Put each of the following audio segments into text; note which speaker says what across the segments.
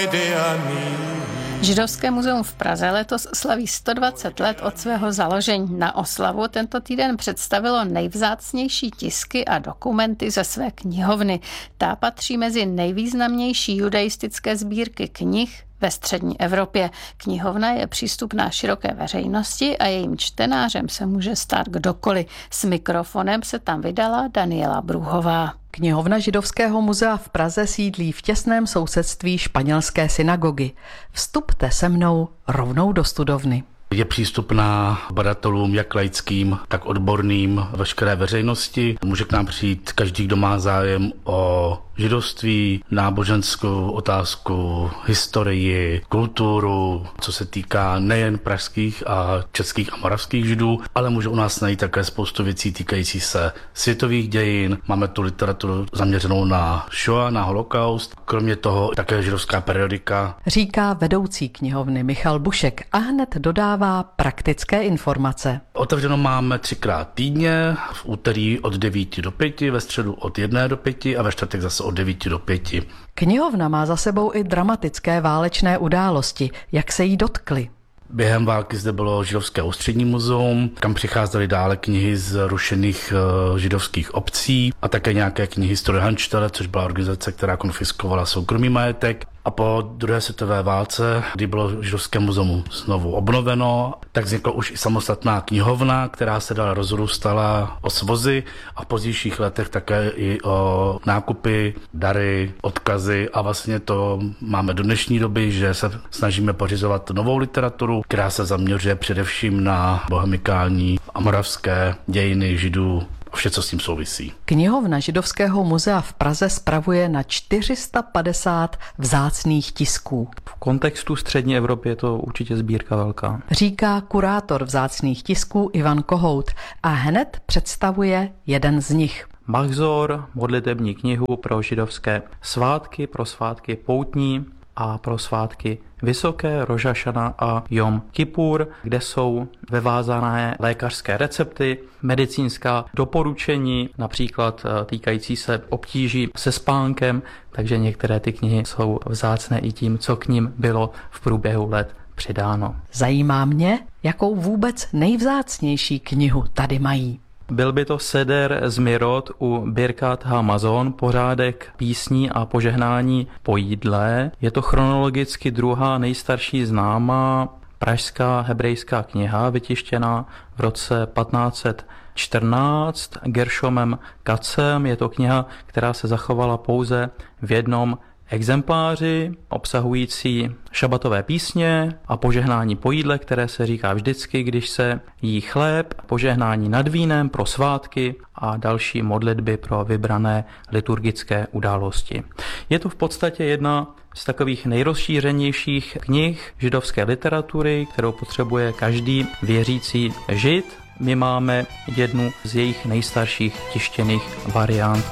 Speaker 1: Židovské muzeum v Praze letos slaví 120 let od svého založení. Na oslavu tento týden představilo nejvzácnější tisky a dokumenty ze své knihovny. Ta patří mezi nejvýznamnější judaistické sbírky knih ve střední Evropě. Knihovna je přístupná široké veřejnosti a jejím čtenářem se může stát kdokoliv. S mikrofonem se tam vydala Daniela Brůhová.
Speaker 2: Knihovna Židovského muzea v Praze sídlí v těsném sousedství španělské synagogy. Vstupte se mnou rovnou do studovny.
Speaker 3: Je přístupná badatelům jak laickým, tak odborným, veškeré veřejnosti. Může k nám přijít každý, kdo má zájem o židovství, náboženskou otázku, historii, kulturu, co se týká nejen pražských a českých a moravských židů, ale může u nás najít také spoustu věcí týkající se světových dějin. Máme tu literaturu zaměřenou na Shoah, na holokaust. Kromě toho také židovská periodika.
Speaker 2: Říká vedoucí knihovny Michal Bušek a hned dodává praktické informace.
Speaker 3: Otevřeno máme 3krát týdně, v úterý od 9 do 5, ve středu od 1 do 5 a ve čtvrtek zase od 9 do 5.
Speaker 2: Knihovna má za sebou i dramatické válečné události. Jak se jí dotkly?
Speaker 3: Během války zde bylo Židovské ústřední muzeum, kam přicházely dále knihy z rušených židovských obcí a také nějaké knihy z Trojhanštele, což byla organizace, která konfiskovala soukromý majetek. A po druhé světové válce, kdy bylo Židovské muzeum znovu obnoveno, tak vznikla už i samostatná knihovna, která se dál rozrůstala o svozy a v pozdějších letech také i o nákupy, dary, odkazy a vlastně to máme do dnešní doby, že se snažíme pořizovat novou literaturu, která se zaměřuje především na bohemikální a moravské dějiny Židů a vše, co s tím souvisí.
Speaker 2: Knihovna Židovského muzea v Praze spravuje na 450 vzácných tisků.
Speaker 4: V kontextu střední Evropy je to určitě sbírka velká.
Speaker 2: Říká kurátor vzácných tisků Ivan Kohout a hned představuje jeden z nich.
Speaker 4: Machzor, modlitební knihu pro židovské svátky, pro svátky poutní a pro svátky Vysoké, Roš hašana a Jom Kipur, kde jsou vyvázané lékařské recepty, medicínská doporučení, například týkající se obtíží se spánkem, takže některé ty knihy jsou vzácné i tím, co k nim bylo v průběhu let přidáno.
Speaker 2: Zajímá mě, jakou vůbec nejvzácnější knihu tady mají.
Speaker 4: Byl by to Seder Zmirot u Birkat HaMazon, pořádek písní a požehnání po jídle. Je to chronologicky druhá nejstarší známá pražská hebrejská kniha, vytištěná v roce 1514 Gershomem Katzem. Je to kniha, která se zachovala pouze v jednom exempláři, obsahující šabatové písně a požehnání po jídle, které se říká vždycky, když se jí chléb, požehnání nad vínem pro svátky a další modlitby pro vybrané liturgické události. Je to v podstatě jedna z takových nejrozšířenějších knih židovské literatury, kterou potřebuje každý věřící žid. My máme jednu z jejich nejstarších tištěných variant.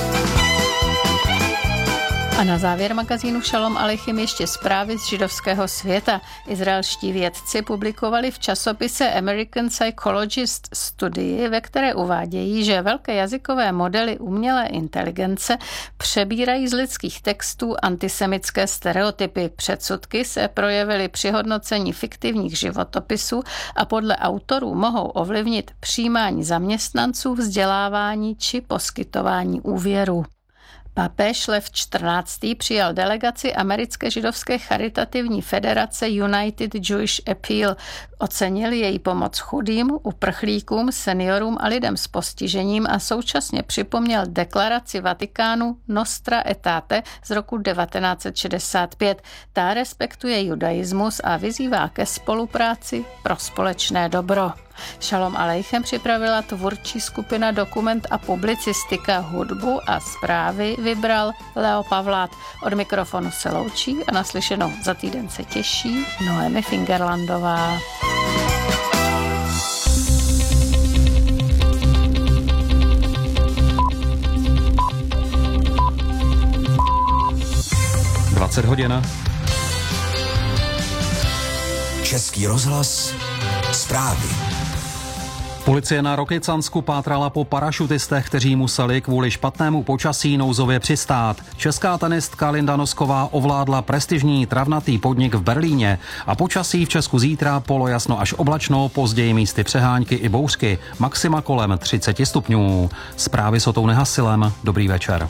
Speaker 1: A na závěr magazínu Šalom Aleichem ještě zprávy z židovského světa. Izraelští vědci publikovali v časopise American Psychologist studii, ve které uvádějí, že velké jazykové modely umělé inteligence přebírají z lidských textů antisemitské stereotypy. Předsudky se projevily při hodnocení fiktivních životopisů a podle autorů mohou ovlivnit přijímání zaměstnanců, vzdělávání či poskytování úvěru. Papež Lev XIV. Přijal delegaci americké židovské charitativní federace United Jewish Appeal. Ocenil její pomoc chudým, uprchlíkům, seniorům a lidem s postižením a současně připomněl deklaraci Vatikánu Nostra Aetate z roku 1965. Ta respektuje judaismus a vyzývá ke spolupráci pro společné dobro. Šalom Aleichem připravila tvůrčí skupina Dokument a publicistika, hudbu a zprávy vybral Leo Pavlát. Od mikrofonu se loučí a naslyšenou za týden se těší Noemi Fingerlandová.
Speaker 5: hodin.
Speaker 6: Český rozhlas zprávy.
Speaker 5: Policie na Rokycansku pátrala po parašutistech, kteří museli kvůli špatnému počasí nouzově přistát. Česká tenistka Linda Nosková ovládla prestižní travnatý podnik v Berlíně a počasí v Česku zítra polojasno až oblačno, později místy přehánky i bouřky, maxima kolem 30 stupňů. Zprávy s Otou Nehasilem. Dobrý večer.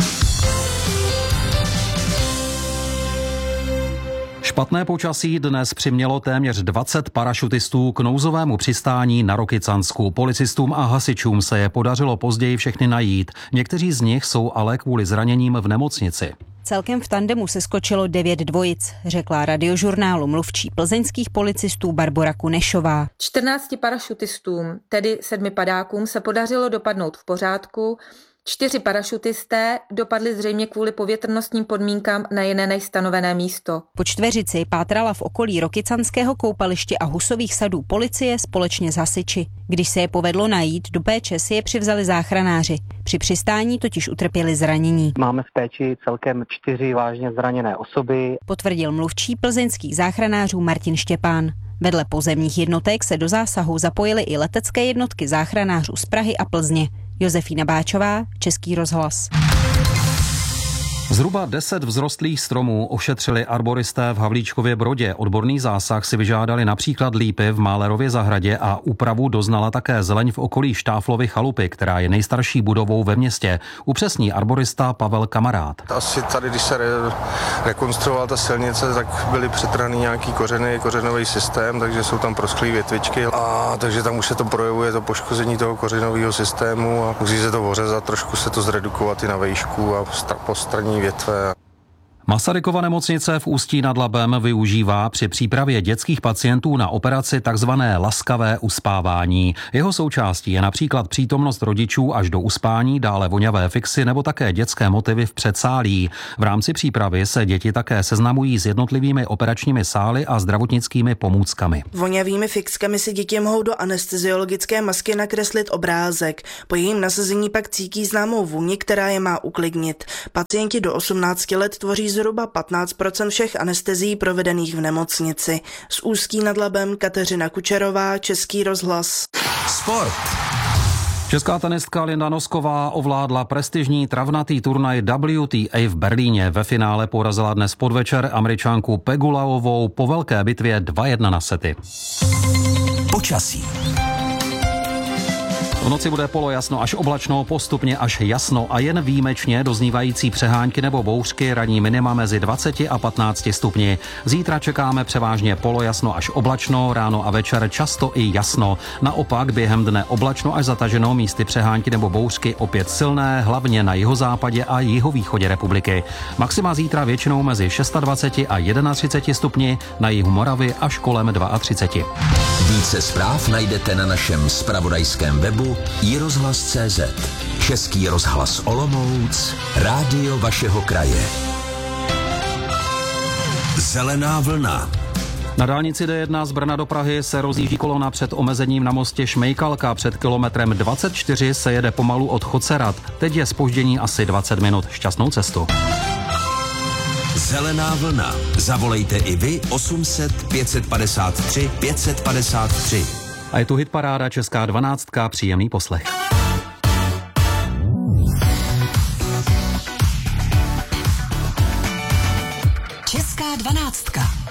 Speaker 5: Špatné počasí dnes přimělo téměř 20 parašutistů k nouzovému přistání na Rokycansku. Policistům a hasičům se je podařilo později všechny najít. Někteří z nich jsou ale kvůli zraněním v nemocnici.
Speaker 6: Celkem v tandemu se skočilo 9 dvojic, řekla Radiožurnálu mluvčí plzeňských policistů Barbora Kunešová.
Speaker 7: 14 parašutistům, tedy 7 padákům, se podařilo dopadnout v pořádku. 4 parašutisté dopadli zřejmě kvůli povětrnostním podmínkám na jiné než stanovené místo.
Speaker 6: Po čtveřici pátrala v okolí Rokycanského koupaliště a Husových sadů policie společně s hasiči. Když se je povedlo najít, do péče si je přivzali záchranáři. Při přistání totiž utrpěli zranění.
Speaker 8: Máme v péči celkem 4 vážně zraněné osoby,
Speaker 6: potvrdil mluvčí plzeňských záchranářů Martin Štěpán. Vedle pozemních jednotek se do zásahu zapojily i letecké jednotky záchranářů z Prahy a Plzně. Josefína Báčová, Český rozhlas.
Speaker 5: Zhruba 10 vzrostlých stromů ošetřili arboristé v Havlíčkově Brodě. Odborný zásah si vyžádali například lípy v Málerově zahradě a úpravu doznala také zeleň v okolí Štáflovy chalupy, která je nejstarší budovou ve městě. Upřesní arborista Pavel Kamarád.
Speaker 9: Asi tady, když se rekonstruovala ta silnice, tak byly přetraný nějaký kořenový systém, takže jsou tam prosklý větvičky a takže tam už se to projevuje, to poškození toho kořenového systému a musí se to ořezat, trošku se to zredukovat i na vejšku a postranní větve.
Speaker 5: Masarykova nemocnice v Ústí nad Labem využívá při přípravě dětských pacientů na operaci takzvané laskavé uspávání. Jeho součástí je například přítomnost rodičů až do uspání, dále voňavé fixy nebo také dětské motivy v předsálí. V rámci přípravy se děti také seznamují s jednotlivými operačními sály a zdravotnickými pomůckami.
Speaker 10: Voňavými fixkami si děti mohou do anesteziologické masky nakreslit obrázek. Po jejím nasazení pak cítí známou vůni, která je má uklidnit. Pacienti do 18 let tvoří zhruba 15% všech anestezií provedených v nemocnici. Z Ústí nad Labem Kateřina Kučerová, Český rozhlas.
Speaker 5: Sport. Česká tenistka Linda Nosková ovládla prestižní travnatý turnaj WTA v Berlíně. Ve finále porazila dnes podvečer Američanku Pegu Laovou po velké bitvě 2-1 na sety.
Speaker 11: Počasí.
Speaker 5: V noci bude polojasno až oblačno, postupně až jasno a jen výjimečně doznívající přehánky nebo bouřky, ranní minima mezi 20 a 15 stupni. Zítra čekáme převážně polojasno až oblačno, ráno a večer často i jasno. Naopak během dne oblačno až zataženo, místy přehánky nebo bouřky opět silné, hlavně na jihozápadě a jihovýchodě republiky. Maxima zítra většinou mezi 26 a 31 stupni, na jihu Moravy až kolem 32.
Speaker 11: Více zpráv najdete na našem zpravodajském webu iRozhlas.cz. Český rozhlas Olomouc, rádio vašeho kraje. Zelená vlna.
Speaker 5: Na dálnici D1 z Brna do Prahy se rozjíždí kolona před omezením na mostě Šmejkalka. Před kilometrem 24 se jede pomalu od Chocerat. Teď je zpoždění asi 20 minut. Šťastnou cestu.
Speaker 11: Zelená vlna. Zavolejte i vy 800 553 553.
Speaker 5: A je tu hitparáda Česká 12. Příjemný poslech.
Speaker 11: Česká 12.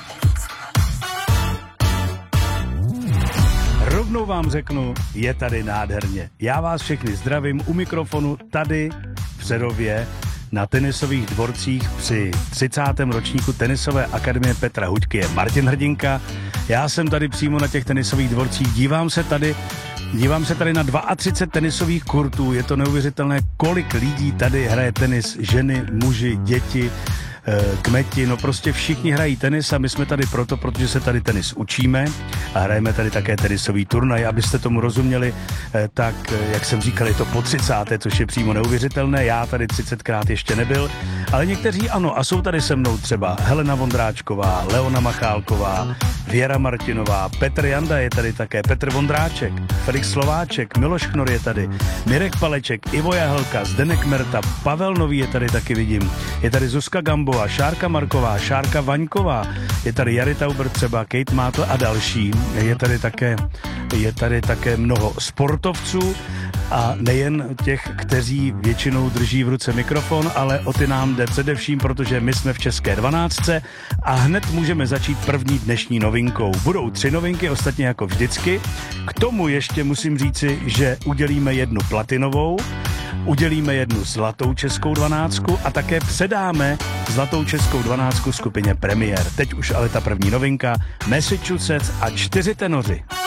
Speaker 12: Rovnou vám řeknu, je tady nádherně. Já vás všechny zdravím u mikrofonu tady v Přerově na tenisových dvorcích při 30. ročníku tenisové akademie Petra Huďky je Martin Hrdinka. Já jsem tady přímo na těch tenisových dvorcích, dívám se tady na 32 tenisových kurtů, je to neuvěřitelné, kolik lidí tady hraje tenis, ženy, muži, děti, kmeti, no prostě všichni hrají tenis a my jsme tady proto, protože se tady tenis učíme a hrajeme tady také tenisový turnaj, abyste tomu rozuměli, tak jak jsem říkal, je to po 30., což je přímo neuvěřitelné, já tady 30krát ještě nebyl, ale někteří ano a jsou tady se mnou třeba Helena Vondráčková, Leona Machálková, Věra Martinová, Petr Janda je tady také, Petr Vondráček, Felix Slováček, Miloš Knor je tady, Mirek Paleček, Ivo Jahelka, Zdenek Merta, Pavel Nový je tady vidím, je tady Zuzka Gambová, Šárka Marková, Šárka Vaňková, je tady Jary Tauber třeba, Kate Mátl a další. Je tady také je tady také mnoho sportovců a nejen těch, kteří většinou drží v ruce mikrofon, ale o ty nám jde především, protože my jsme v České 12 a hned můžeme začít první dnešní novinkou. Budou 3 novinky, ostatně jako vždycky. K tomu ještě musím říci, že udělíme jednu platinovou, udělíme jednu zlatou českou 12 a také předáme zlatou českou 12 skupině Premiér. Teď už ale ta první novinka, Massachusetts a 4 tenoři.